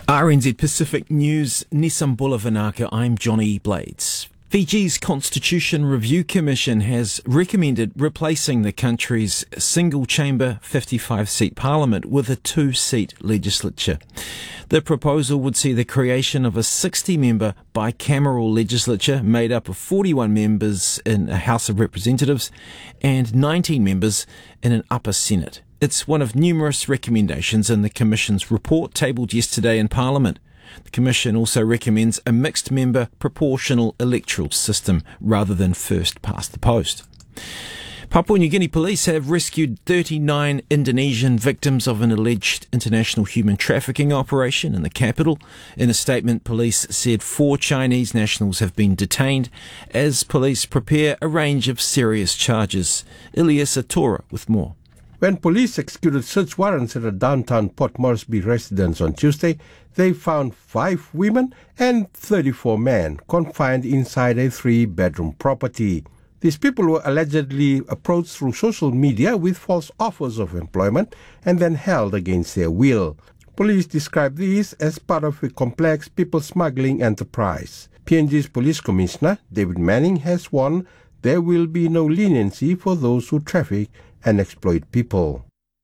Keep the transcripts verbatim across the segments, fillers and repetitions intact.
R N Z Pacific News, Nisambula Vinaka, I'm Johnny Blades. Fiji's Constitution Review Commission has recommended replacing the country's single-chamber fifty-five seat parliament with a two-seat legislature. The proposal would see the creation of a sixty-member bicameral legislature made up of forty-one members in a House of Representatives and nineteen members in an upper Senate. It's one of numerous recommendations in the Commission's report tabled yesterday in Parliament. The Commission also recommends a mixed-member proportional electoral system rather than first past the post. Papua New Guinea police have rescued thirty-nine Indonesian victims of an alleged international human trafficking operation in the capital. In a statement, police said four Chinese nationals have been detained as police prepare a range of serious charges. Ilias Atora with more. When police executed search warrants at a downtown Port Moresby residence on Tuesday, they found five women and thirty-four men confined inside a three-bedroom property. These people were allegedly approached through social media with false offers of employment and then held against their will. Police described these as part of a complex people smuggling enterprise. P N G's Police Commissioner, David Manning, has warned there will be no leniency for those who traffic and exploit people.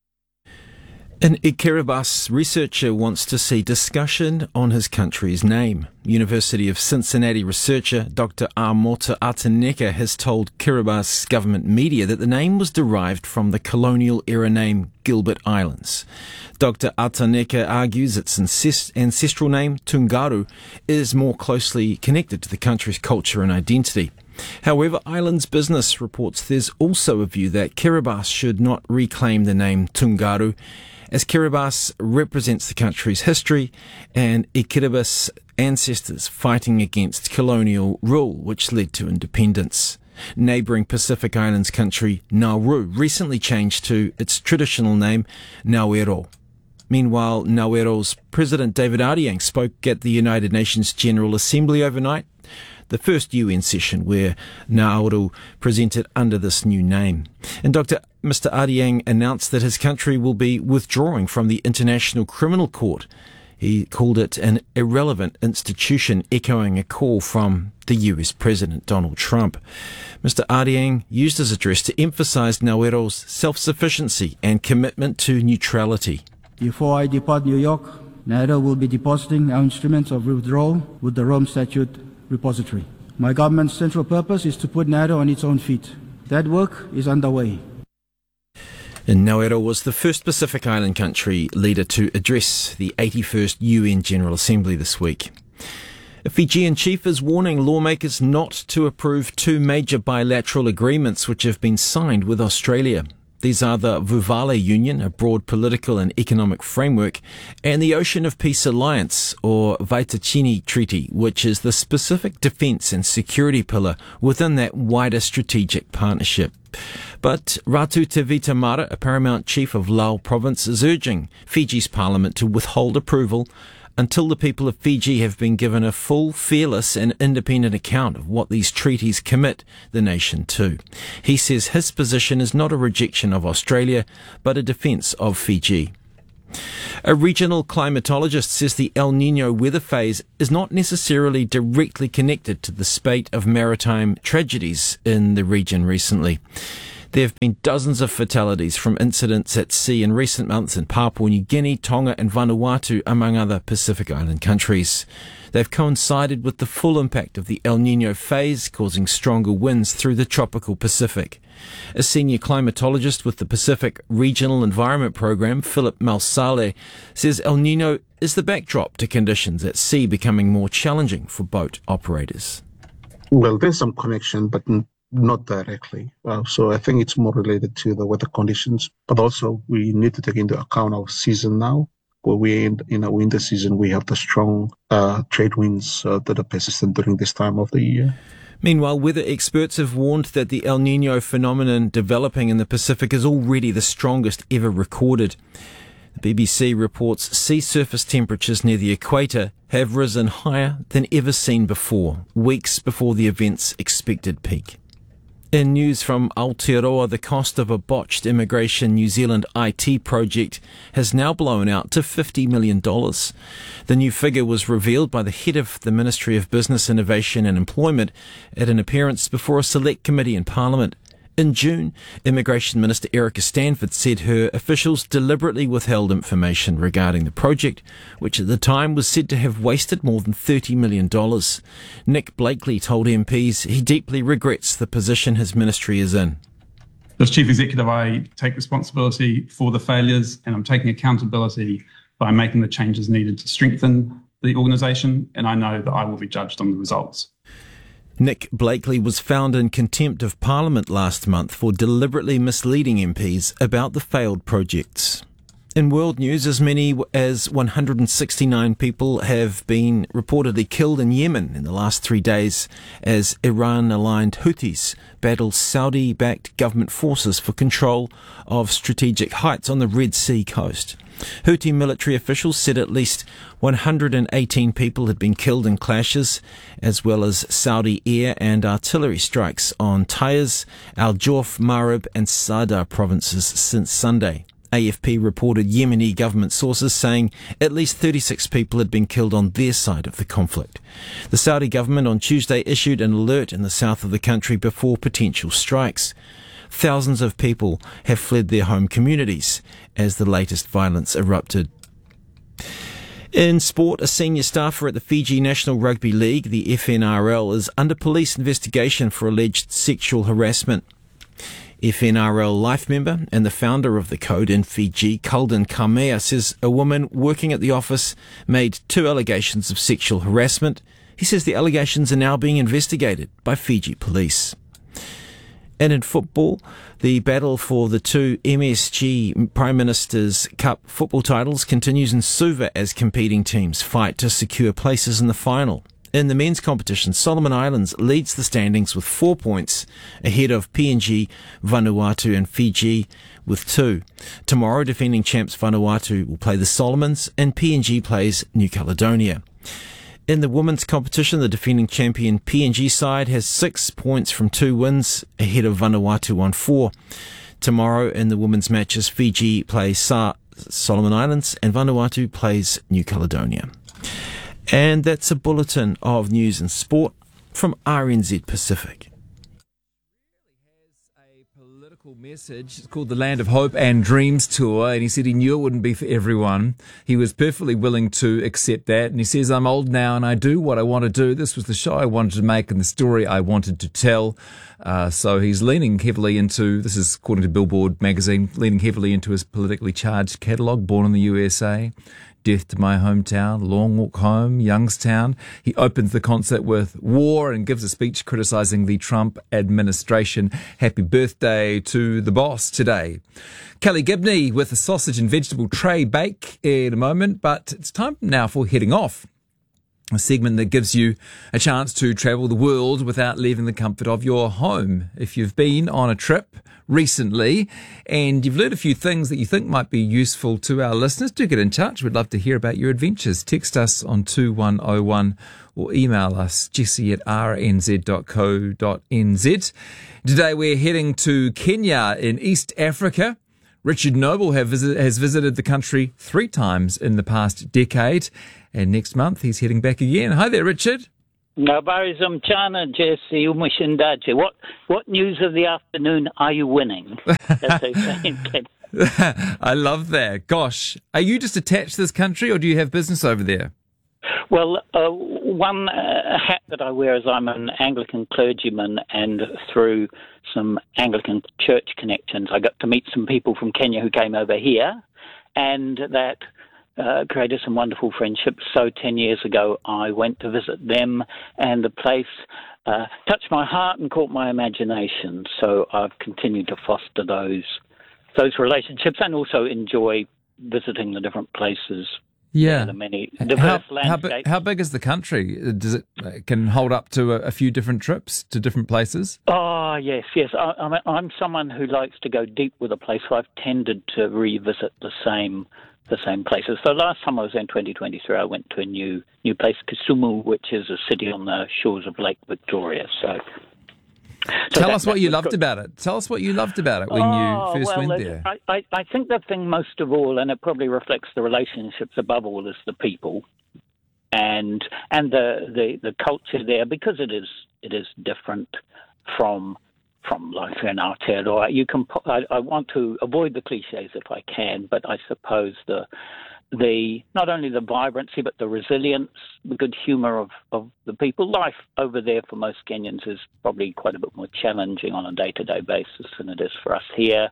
An Kiribati researcher wants to see discussion on his country's name. University of Cincinnati researcher Doctor Amota Ataneka has told Kiribati government media that the name was derived from the colonial-era name Gilbert Islands. Doctor Ataneka argues its ancestral name, Tungaru, is more closely connected to the country's culture and identity. However, Islands Business reports there's also a view that Kiribati should not reclaim the name Tungaru, as Kiribati represents the country's history and Kiribati ancestors fighting against colonial rule, which led to independence. Neighbouring Pacific Islands country Nauru recently changed to its traditional name, Nauero. Meanwhile, Nauero's President David Ariang spoke at the United Nations General Assembly overnight, the first U N session where Nauru presented under this new name. And Doctor Mister Ariang announced that his country will be withdrawing from the International Criminal Court. He called it an irrelevant institution, echoing a call from the U S President Donald Trump. Mister Ariang used his address to emphasise Nauero's self-sufficiency and commitment to neutrality. Before I depart New York, Nauru will be depositing our instruments of withdrawal with the Rome Statute repository. My government's central purpose is to put Nauru on its own feet. That work is underway. And Nauru was the first Pacific Island country leader to address the eighty-first U N General Assembly this week. A Fijian chief is warning lawmakers not to approve two major bilateral agreements which have been signed with Australia. These are the Vuvale Union, a broad political and economic framework, and the Ocean of Peace Alliance, or Vaitachini Treaty, which is the specific defence and security pillar within that wider strategic partnership. But Ratu Te Vita Mara, a paramount chief of Lau province, is urging Fiji's parliament to withhold approval until the people of Fiji have been given a full, fearless and independent account of what these treaties commit the nation to. He says his position is not a rejection of Australia, but a defence of Fiji. A regional climatologist says the El Niño weather phase is not necessarily directly connected to the spate of maritime tragedies in the region recently. There have been dozens of fatalities from incidents at sea in recent months in Papua New Guinea, Tonga and Vanuatu, among other Pacific Island countries. They've coincided with the full impact of the El Niño phase, causing stronger winds through the tropical Pacific. A senior climatologist with the Pacific Regional Environment Program, Philip Malsale, says El Niño is the backdrop to conditions at sea becoming more challenging for boat operators. Well, there's some connection, but not directly. Uh, so I think it's more related to the weather conditions, but also we need to take into account our season now. Where we're in, in a winter season, we have the strong uh, trade winds uh, that are persistent during this time of the year. Meanwhile, weather experts have warned that the El Niño phenomenon developing in the Pacific is already the strongest ever recorded. The B B C reports sea surface temperatures near the equator have risen higher than ever seen before, weeks before the event's expected peak. In news from Aotearoa, the cost of a botched Immigration New Zealand I T project has now blown out to fifty million dollars. The new figure was revealed by the head of the Ministry of Business, Innovation and Employment at an appearance before a select committee in Parliament. In June, Immigration Minister Erica Stanford said her officials deliberately withheld information regarding the project, which at the time was said to have wasted more than thirty million dollars. Nick Blakely told M Ps he deeply regrets the position his ministry is in. As Chief Executive, I take responsibility for the failures, and I'm taking accountability by making the changes needed to strengthen the organisation, and I know that I will be judged on the results. Nick Blakely was found in contempt of Parliament last month for deliberately misleading M Ps about the failed projects. In world news, as many as one hundred sixty-nine people have been reportedly killed in Yemen in the last three days as Iran-aligned Houthis battle Saudi-backed government forces for control of strategic heights on the Red Sea coast. Houthi military officials said at least one hundred eighteen people had been killed in clashes, as well as Saudi air and artillery strikes on Taiz, Al-Jawf, Marib and Sadr provinces since Sunday. A F P reported Yemeni government sources saying at least thirty-six people had been killed on their side of the conflict. The Saudi government on Tuesday issued an alert in the south of the country before potential strikes. Thousands of people have fled their home communities as the latest violence erupted. In sport, a senior staffer at the Fiji National Rugby League, the F N R L, is under police investigation for alleged sexual harassment. F N R L life member and the founder of the code in Fiji, Kulden Kamea, says a woman working at the office made two allegations of sexual harassment. He says the allegations are now being investigated by Fiji police. And in football, the battle for the two M S G Prime Minister's Cup football titles continues in Suva as competing teams fight to secure places in the final. In the men's competition, Solomon Islands leads the standings with four points ahead of P N G, Vanuatu and Fiji with two. Tomorrow, defending champs Vanuatu will play the Solomons and P N G plays New Caledonia. In the women's competition, the defending champion P N G side has six points from two wins ahead of Vanuatu on four. Tomorrow in the women's matches, Fiji plays Sa- Solomon Islands and Vanuatu plays New Caledonia. And that's a bulletin of news and sport from R N Z Pacific. Message. It's called the Land of Hope and Dreams Tour, and he said he knew it wouldn't be for everyone. He was perfectly willing to accept that, and he says, I'm old now and I do what I want to do. This was the show I wanted to make and the story I wanted to tell. Uh, so he's leaning heavily into, this is according to Billboard magazine, leaning heavily into his politically charged catalogue, Born in the U S A, Death to My Hometown, Long Walk Home, Youngstown. He opens the concert with War and gives a speech criticising the Trump administration. Happy birthday to the boss today. Kelly Gibney with a sausage and vegetable tray bake in a moment, but it's time now for Heading Off, a segment that gives you a chance to travel the world without leaving the comfort of your home. If you've been on a trip recently and you've learned a few things that you think might be useful to our listeners, do get in touch. We'd love to hear about your adventures. Text us on two one oh one or email us jesse at r n z dot co dot n z. Today we're heading to Kenya in East Africa. Richard Noble have visit, has visited the country three times in the past decade, and next month he's heading back again. Hi there, Richard. Habari za mchana, Jesse, umeshindaje? What what news of the afternoon are you winning? As they say in Kenya. I love that. Gosh, are you just attached to this country, or do you have business over there? Well, uh, one uh, hat that I wear is I'm an Anglican clergyman, and through some Anglican church connections, I got to meet some people from Kenya who came over here, and that uh, created some wonderful friendships. So ten years ago, I went to visit them, and the place uh, touched my heart and caught my imagination. So I've continued to foster those those relationships and also enjoy visiting the different places. Yeah, the many diverse how, landscapes. How, big, how big is the country? Does it can hold up to a, a few different trips to different places? Oh yes, yes. I, I'm, I'm someone who likes to go deep with a place, so I've tended to revisit the same the same places. So last time I was in twenty twenty-three, I went to a new new place, Kisumu, which is a city on the shores of Lake Victoria. So So Tell that, us what that you was loved good. about it. Tell us what you loved about it when oh, you first well, went it- there. I, I, I think the thing most of all, and it probably reflects the relationships above all, is the people and and the, the, the culture there, because it is it is different from from life in Aotearoa. You can I, I want to avoid the cliches if I can, but I suppose the the not only the vibrancy but the resilience, the good humour of, of the people. Life over there for most Kenyans is probably quite a bit more challenging on a day-to-day basis than it is for us here.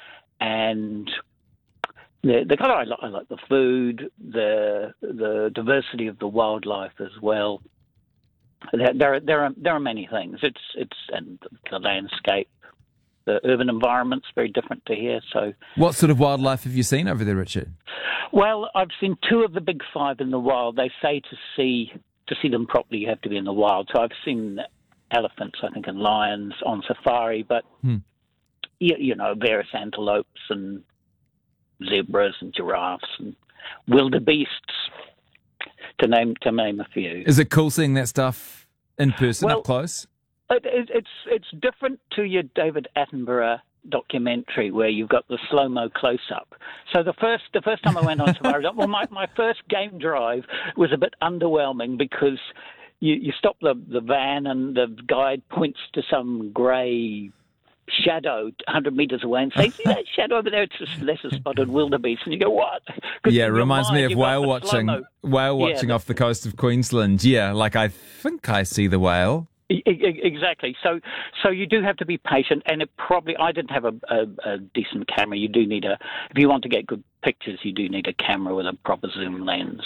And the, the colour I like, I like the food, the the diversity of the wildlife as well. There, there, are, there are there are many things. It's it's and the landscape, the urban environment's very different to here. So, What sort of wildlife have you seen over there, Richard? well, I've seen two of the big five in the wild. They say to see to see them properly, you have to be in the wild. So I've seen elephants, I think, and lions on safari, but Hmm. you, you know, various antelopes and zebras and giraffes and wildebeests, to name to name a few. Is it cool seeing that stuff in person, Well, up close? It, it, it's it's different to your David Attenborough documentary where you've got the slow mo close up. So the first the first time I went on safari, well, my my first game drive was a bit underwhelming because you you stop the the van and the guide points to some grey shadow one hundred metres away and say, see that shadow over there? It's just lesser spotted wildebeest. And you go, what? 'Cause Yeah, it in your reminds me mind, of you've got whale the watching. slow-mo. Whale Yeah, watching that- off the coast of Queensland. Yeah, like I think I see the whale. E- e- Exactly. So, so you do have to be patient, and it probably. I didn't have a, a, a decent camera. You do need a. If you want to get good pictures, you do need a camera with a proper zoom lens.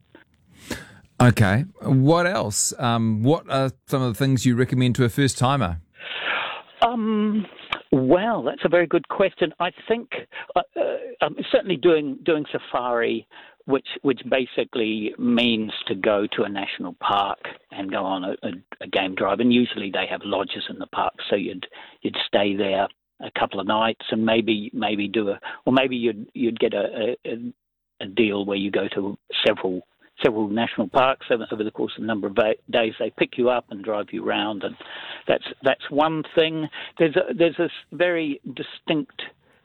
Okay. What else? Um, what are some of the things you recommend to a first timer? Um. Well, that's a very good question. I think uh, uh, um, certainly doing doing safari, which which basically means to go to a national park and go on a, a, a game drive, and usually they have lodges in the park, so you'd you'd stay there a couple of nights and maybe maybe do a, or maybe you'd you'd get a, a, a deal where you go to several several national parks over, over the course of a number of days. They pick you up and drive you around, and that's that's one thing. There's a, there's this very distinct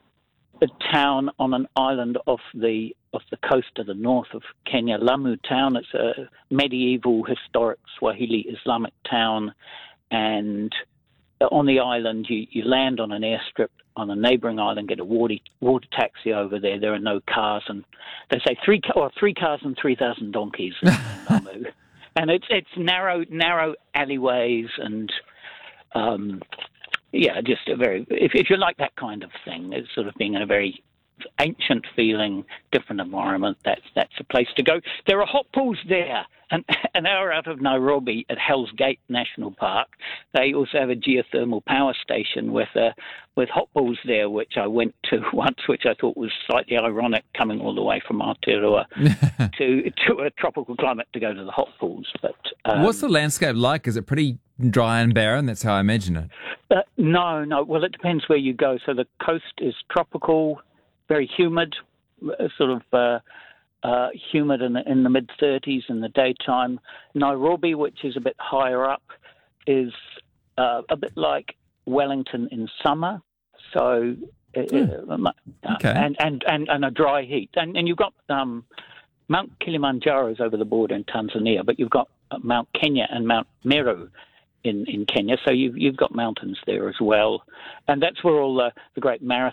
a town on an island off the off the coast to the north of Kenya, Lamu town. It's a medieval, historic Swahili Islamic town, and on the island you, you land on an airstrip on a neighbouring island, get a water, water taxi over there. There are no cars, and they say three or three cars and three thousand donkeys in Lamu. And it's it's narrow narrow alleyways and um, yeah, just a very if if you like that kind of thing, it's sort of being in a very ancient feeling, different environment. That's that's a place to go. There are hot pools there, an, an hour out of Nairobi at Hell's Gate National Park. They also have a geothermal power station with uh, with hot pools there, which I went to once, which I thought was slightly ironic, coming all the way from Aotearoa to to a tropical climate to go to the hot pools. But um, What's the landscape like? Is it pretty dry and barren? That's how I imagine it. Uh, no, no. Well, it depends where you go. So the coast is tropical, very humid, uh, sort of uh, uh, humid in the, in the mid thirties in the daytime. Nairobi, which is a bit higher up, is uh, a bit like Wellington in summer. So, uh, Hmm. uh, Okay. and, and, and, and a dry heat. And, and you've got um, Mount Kilimanjaro is over the border in Tanzania, but you've got uh, Mount Kenya and Mount Meru in, in Kenya. So you've, you've got mountains there as well. And that's where all the, the great marathons